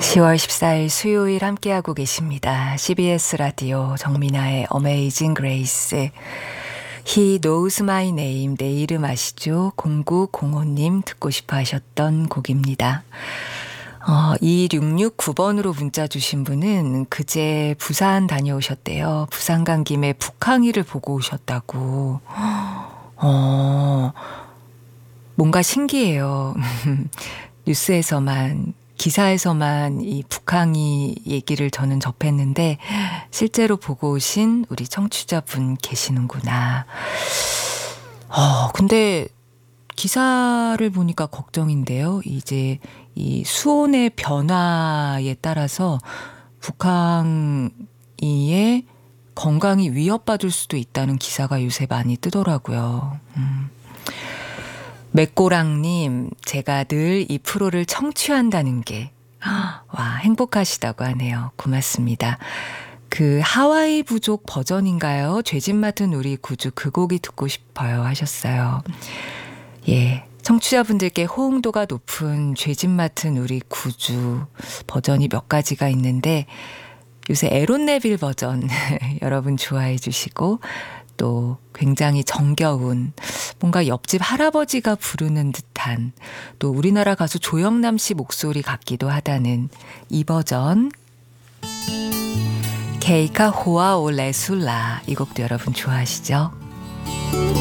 10월 14일 수요일 함께하고 계십니다. CBS 라디오 정민아의 Amazing Grace. He knows my name. 내 이름 아시죠? 0905님 듣고 싶어 하셨던 곡입니다. 2669번으로 문자 주신 분은 그제 부산 다녀오셨대요. 부산 간 김에 북항이를 보고 오셨다고. 뭔가 신기해요. 뉴스에서만, 기사에서만 이 북항이 얘기를 저는 접했는데 실제로 보고 오신 우리 청취자분 계시는구나. 근데 기사를 보니까 걱정인데요. 이제 이 수온의 변화에 따라서 북항이의 건강이 위협받을 수도 있다는 기사가 요새 많이 뜨더라고요. 맥고랑님, 제가 늘 이 프로를 청취한다는 게, 와, 행복하시다고 하네요. 고맙습니다. 그 하와이 부족 버전인가요? 죄짓 맡은 우리 구주 그 곡이 듣고 싶어요 하셨어요. 예, 청취자분들께 호응도가 높은 죄짓 맡은 우리 구주 버전이 몇 가지가 있는데 요새 에론 네빌 버전 여러분 좋아해 주시고 또 굉장히 정겨운 뭔가 옆집 할아버지가 부르는 듯한 또 우리나라 가수 조영남 씨 목소리 같기도 하다는 이 버전 케이카 호아 오 레술라 이 곡도 여러분 좋아하시죠?